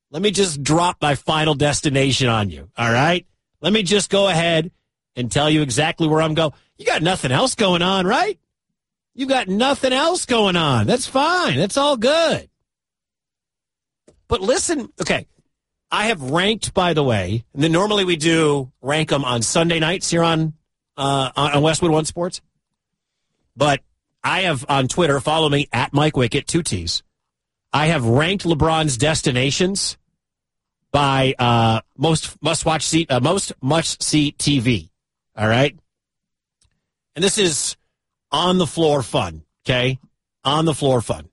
Let me just drop my final destination on you, all right? Let me just go ahead and tell you exactly where I'm going. You got nothing else going on, right? You got nothing else going on. That's fine. That's all good. But listen, okay, I have ranked, by the way, and then normally we do rank them on Sunday nights here on Westwood One Sports. But I have on Twitter, follow me at Mike Wickett, 2 T's. I have ranked LeBron's destinations by most must-see TV. All right? And this is on-the-floor fun, okay? On-the-floor fun.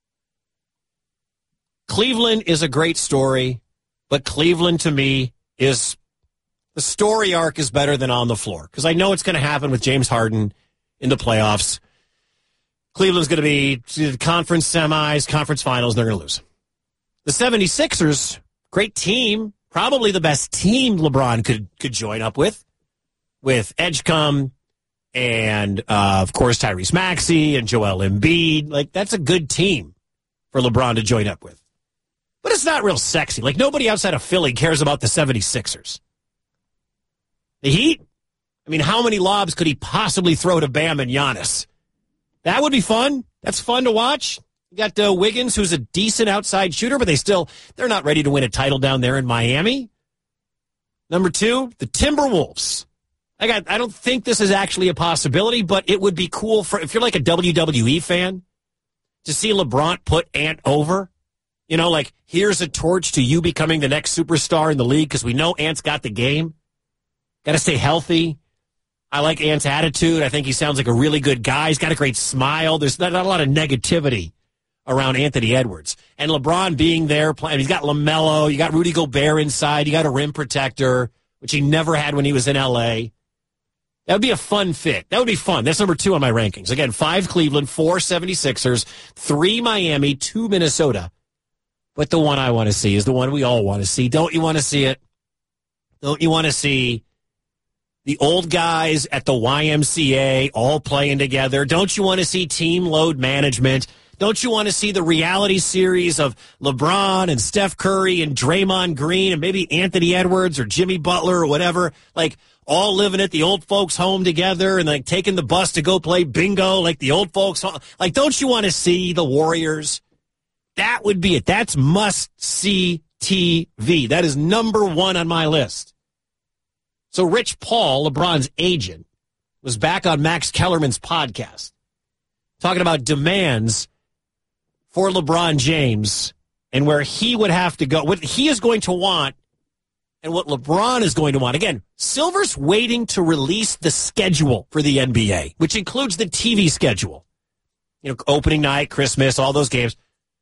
Cleveland is a great story, but Cleveland, to me, is the story arc is better than on the floor. Because I know it's going to happen with James Harden in the playoffs. Cleveland's going to be conference semis, conference finals, and they're going to lose. The 76ers, great team, probably the best team LeBron could join up with Edgecombe and, of course, Tyrese Maxey and Joel Embiid. Like, that's a good team for LeBron to join up with. But it's not real sexy. Like, nobody outside of Philly cares about the 76ers. The Heat? I mean, how many lobs could he possibly throw to Bam and Giannis? That would be fun. That's fun to watch. You got Wiggins, who's a decent outside shooter, but they're not ready to win a title down there in Miami. Number 2, the Timberwolves. I don't think this is actually a possibility, but it would be cool if you're like a WWE fan to see LeBron put Ant over. You know, like, here's a torch to you becoming the next superstar in the league because we know Ant's got the game. Got to stay healthy. I like Ant's attitude. I think he sounds like a really good guy. He's got a great smile. There's not a lot of negativity around Anthony Edwards. And LeBron being there, playing, he's got LaMelo, you got Rudy Gobert inside, you got a rim protector, which he never had when he was in L.A. That would be a fun fit. That would be fun. That's number 2 on my rankings. Again, 5 Cleveland, 4 76ers, 3 Miami, 2 Minnesota. But the one I want to see is the one we all want to see. Don't you want to see it? Don't you want to see the old guys at the YMCA all playing together? Don't you want to see team load management? Don't you want to see the reality series of LeBron and Steph Curry and Draymond Green and maybe Anthony Edwards or Jimmy Butler or whatever, like all living at the old folks' home together and like taking the bus to go play bingo like the old folks' home? Like, don't you want to see the Warriors? That would be it. That's must-see TV. That is number 1 on my list. So Rich Paul, LeBron's agent, was back on Max Kellerman's podcast talking about demands for LeBron James and where he would have to go, what he is going to want and what LeBron is going to want. Again, Silver's waiting to release the schedule for the NBA, which includes the TV schedule. You know, opening night, Christmas, all those games.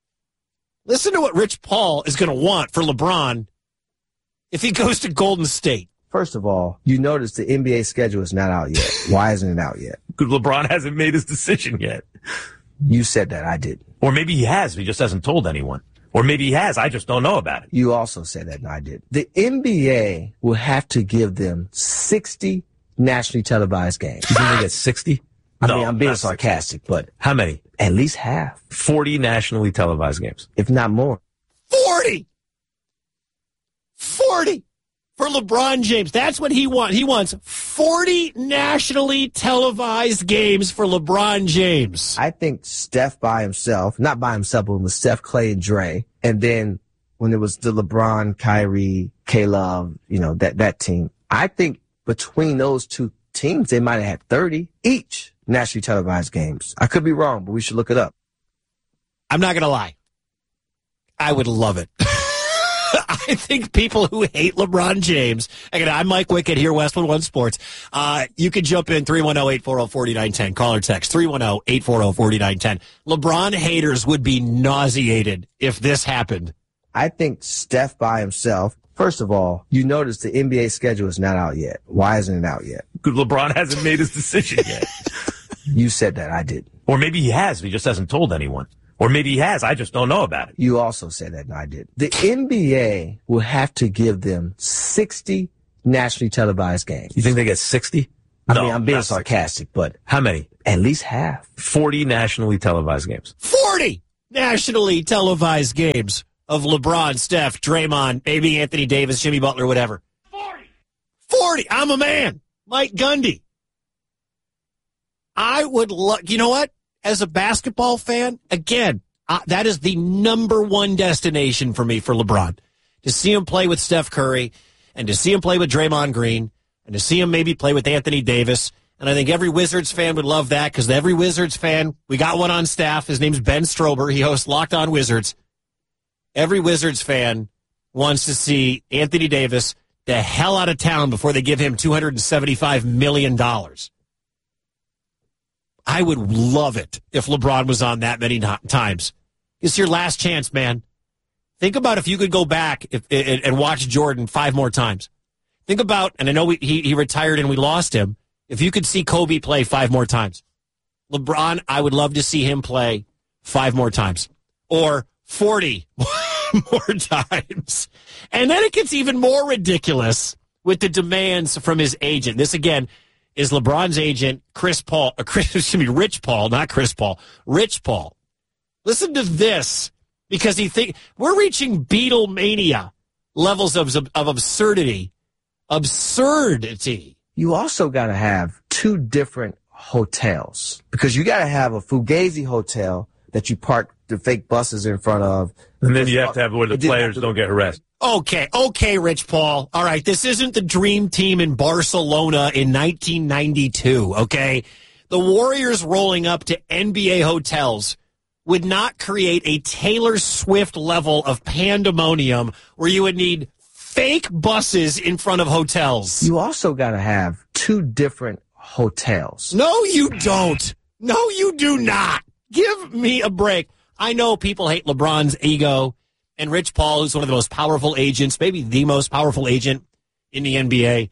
Listen to what Rich Paul is going to want for LeBron if he goes to Golden State. First of all, you notice the NBA schedule is not out yet. Why isn't it out yet? Because LeBron hasn't made his decision yet. You said that. I didn't. Or maybe he has, but he just hasn't told anyone. Or maybe he has, I just don't know about it. You also said that, and I didn't. The NBA will have to give them 60 nationally televised games. You think they get 60? I mean, I'm being sarcastic, but... How many? At least half. 40 nationally televised games. If not more. 40! 40! For LeBron James. That's what he wants. He wants 40 nationally televised games for LeBron James. I think Steph by himself, not by himself, but with Steph, Clay, and Dre. And then when it was the LeBron, Kyrie, K-Love, you know, that team. I think between those two teams, they might have had 30 each nationally televised games. I could be wrong, but we should look it up. I'm not going to lie. I would love it. I think people who hate LeBron James, again, I'm Mike Wickett here, Westwood One Sports. You can jump in 310-840-4910. Call or text 310-840-4910. LeBron haters would be nauseated if this happened. I think Steph by himself, first of all, you notice the NBA schedule is not out yet. Why isn't it out yet? Because LeBron hasn't made his decision yet. You said that. I didn't. Or maybe he has, but he just hasn't told anyone. Or maybe he has, I just don't know about it. You also said that, and I did. The NBA will have to give them 60 nationally televised games. You think they get 60? I mean, I'm being sarcastic, but... How many? At least half. 40 nationally televised games. 40 nationally televised games of LeBron, Steph, Draymond, maybe Anthony Davis, Jimmy Butler, whatever. 40. I'm a man. Mike Gundy. I would love, you know what? As a basketball fan, again, that is the number one destination for me for LeBron. To see him play with Steph Curry and to see him play with Draymond Green and to see him maybe play with Anthony Davis. And I think every Wizards fan would love that because every Wizards fan, we got one on staff. His name's Ben Strober. He hosts Locked On Wizards. Every Wizards fan wants to see Anthony Davis the hell out of town before they give him $275 million. I would love it if LeBron was on that many times. It's your last chance, man. Think about if you could go back and watch Jordan 5 more times. Think about, and I know he retired and we lost him, if you could see Kobe play 5 more times. LeBron, I would love to see him play 5 more times. Or 40 more times. And then it gets even more ridiculous with the demands from his agent. This, again, is LeBron's agent, Rich Paul, not Chris Paul, Rich Paul. Listen to this, because we're reaching Beatlemania levels of absurdity. Absurdity. You also got to have 2 different hotels, because you got to have a Fugazi hotel that you park the fake buses in front of. And then you have to have where the players don't get harassed. Okay, Rich Paul. All right, this isn't the dream team in Barcelona in 1992, okay? The Warriors rolling up to NBA hotels would not create a Taylor Swift level of pandemonium where you would need fake buses in front of hotels. You also got to have 2 different hotels. No, you don't. No, you do not. Give me a break. I know people hate LeBron's ego, and Rich Paul, who's one of the most powerful agents, maybe the most powerful agent in the NBA.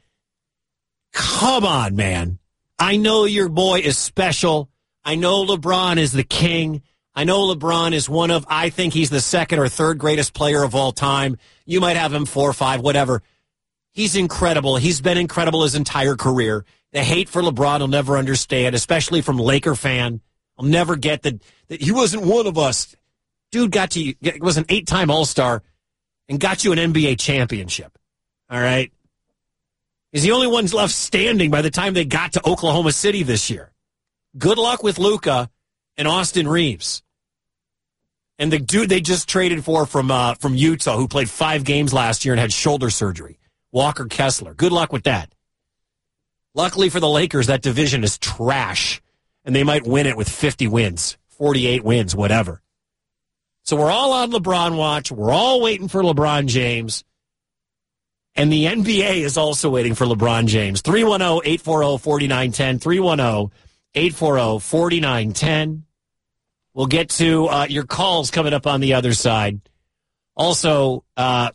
Come on, man. I know your boy is special. I know LeBron is the king. I know LeBron is I think he's the 2nd or 3rd greatest player of all time. You might have him 4 or 5, whatever. He's incredible. He's been incredible his entire career. The hate for LeBron I'll never understand, especially from Laker fan. I'll never get that he wasn't one of us. Dude was an 8-time All-Star and got you an NBA championship. All right? He's the only one left standing by the time they got to Oklahoma City this year. Good luck with Luka and Austin Reeves. And the dude they just traded for from Utah, who played 5 games last year and had shoulder surgery, Walker Kessler. Good luck with that. Luckily for the Lakers, that division is trash, and they might win it with 50 wins, 48 wins, whatever. So we're all on LeBron watch. We're all waiting for LeBron James. And the NBA is also waiting for LeBron James. 310-840-4910. 310-840-4910. We'll get to your calls coming up on the other side. Also,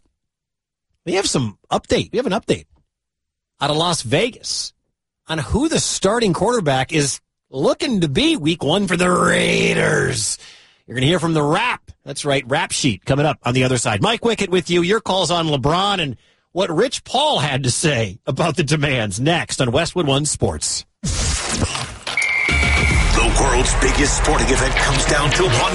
we have an update out of Las Vegas on who the starting quarterback is looking to be week 1 for the Raiders. You're going to hear from the Rap. That's right, Rap Sheet coming up on the other side. Mike Wickett with you. Your calls on LeBron and what Rich Paul had to say about the demands next on Westwood One Sports. The world's biggest sporting event comes down to one